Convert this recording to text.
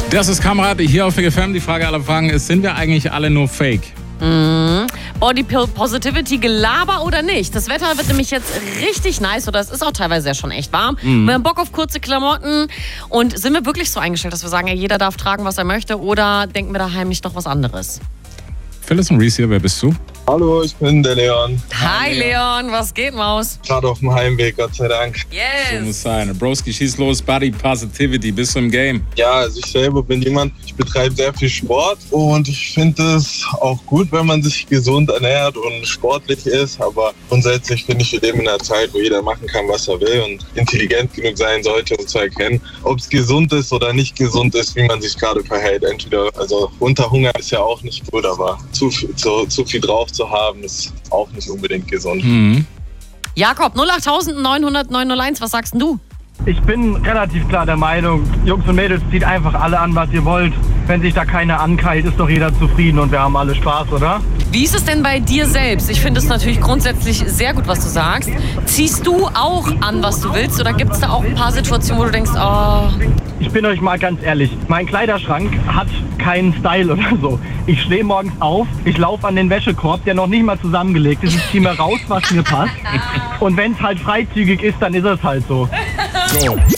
Das ist Kamerad hier auf FGFM. Die Frage aller Fragen ist, sind wir eigentlich alle nur Fake? Body Positivity, Gelaber oder nicht? Das Wetter wird nämlich jetzt richtig nice oder es ist auch teilweise ja schon echt warm. Wir haben Bock auf kurze Klamotten und sind wir wirklich so eingestellt, dass wir sagen, ja, jeder darf tragen, was er möchte, oder denken wir da heimlich noch was anderes? Phyllis und Reese hier, wer bist du? Hallo, ich bin der Leon. Hi Leon, was geht, Maus? Gerade auf dem Heimweg, Gott sei Dank. So muss Yes! sein. Broski, schieß los, Body Positivity, bist du im Game? Ja, also ich selber bin jemand, ich betreibe sehr viel Sport und ich finde es auch gut, wenn man sich gesund ernährt und sportlich ist, aber grundsätzlich finde ich, wir leben in einer Zeit, wo jeder machen kann, was er will und intelligent genug sein sollte, um zu erkennen, ob es gesund ist oder nicht gesund ist, wie man sich gerade verhält. Entweder, also Unterhunger ist ja auch nicht gut, aber zu viel drauf zu haben, ist auch nicht unbedingt gesund. Jakob, 08000 900 was sagst denn du? Ich bin relativ klar der Meinung, Jungs und Mädels, zieht einfach alle an, was ihr wollt. Wenn sich da keiner ankeilt, ist doch jeder zufrieden und wir haben alle Spaß, oder? Wie ist es denn bei dir selbst? Ich finde es natürlich grundsätzlich sehr gut, was du sagst. Ziehst du auch an, was du willst, oder gibt es da auch ein paar Situationen, wo du denkst, oh... Ich bin euch mal ganz ehrlich, mein Kleiderschrank hat keinen Style oder so. Ich stehe morgens auf, ich laufe an den Wäschekorb, der noch nicht mal zusammengelegt ist. Ich ziehe mir raus, was mir passt. Und wenn es halt freizügig ist, dann ist es halt so. So.